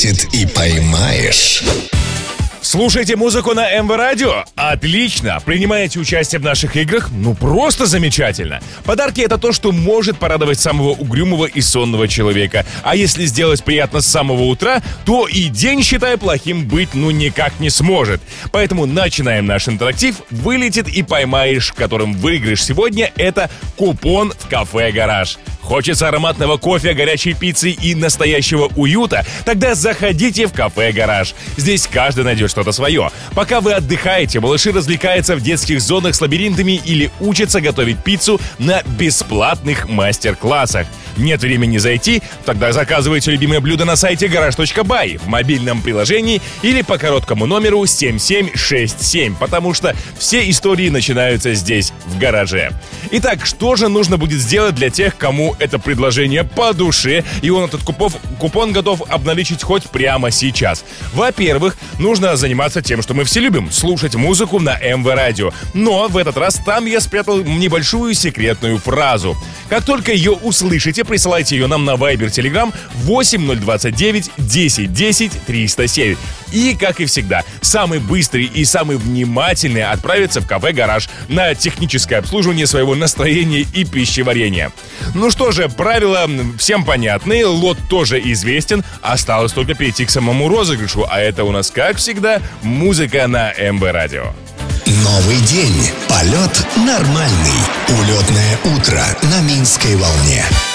вылетит и поймаешь. Слушайте музыку на МВ Радио? Отлично! Принимаете участие в наших играх? Ну просто замечательно! Подарки — это то, что может порадовать самого угрюмого и сонного человека. А если сделать приятно с самого утра, то и день, считай, плохим быть никак не сможет. Поэтому начинаем наш интерактив «Вылетит и поймаешь», в котором выигрыш сегодня — это купон в кафе «Гараж». Хочется ароматного кофе, горячей пиццы и настоящего уюта? Тогда заходите в кафе «Гараж». Здесь каждый найдет что-то свое. Пока вы отдыхаете, малыши развлекаются в детских зонах с лабиринтами или учатся готовить пиццу на бесплатных мастер-классах. Нет времени зайти? Тогда заказывайте любимое блюдо на сайте garage.by, в мобильном приложении или по короткому номеру 7767, потому что все истории начинаются здесь, в гараже. Итак, что же нужно будет сделать для тех, кому это предложение по душе, и он этот купон готов обналичить хоть прямо сейчас? Во-первых, нужно заниматься тем, что мы все любим — слушать музыку на МВ Радио. Но в этот раз там я спрятал небольшую секретную фразу. Как только ее услышите, присылайте ее нам на Viber Telegram 8029 10 10 307. И, как и всегда, самый быстрый и самый внимательный отправится в кафе «Гараж» на техническое обслуживание своего настроения и пищеварения. Ну что же, правила всем понятны, лот тоже известен. Осталось только перейти к самому розыгрышу, а это у нас, как всегда, музыка на МВ Радио. Новый день. Полет нормальный. Улетное утро на Минской волне.